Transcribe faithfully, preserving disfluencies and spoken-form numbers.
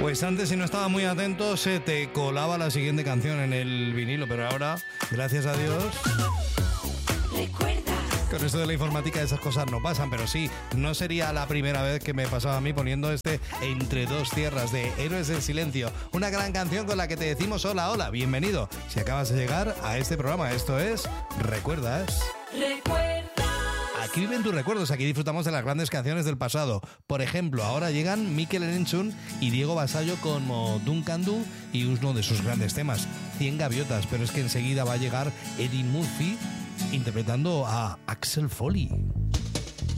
Pues antes, si no estaba muy atento, se te colaba la siguiente canción en el vinilo, pero ahora, gracias a Dios, Recuerda. con esto de la informática esas cosas no pasan, pero sí, no sería la primera vez que me pasaba a mí poniendo este Entre dos tierras de Héroes del Silencio, una gran canción con la que te decimos hola, hola, bienvenido. Si acabas de llegar a este programa, esto es ¿Recuerdas? Recuerda. Aquí viven tus recuerdos, aquí disfrutamos de las grandes canciones del pasado. Por ejemplo, ahora llegan Mikel Erenchun y Diego Basallo como Duncan Du y uno de sus grandes temas, cien gaviotas, pero es que enseguida va a llegar Eddie Murphy interpretando a Axel Foley.